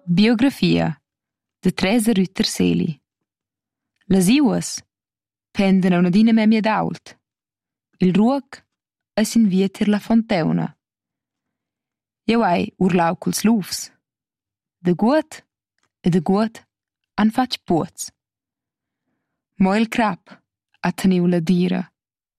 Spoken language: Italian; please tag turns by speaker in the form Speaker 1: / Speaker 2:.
Speaker 1: Biografia de Teresa Rütter-Seli. Las iuas pendan una dina memia d'ault. Il ruoc è sin via tir la fonteuna. Jeu hai urlau culs luvs. De guot han fatg puoz. Mo il crap ha teniu la dira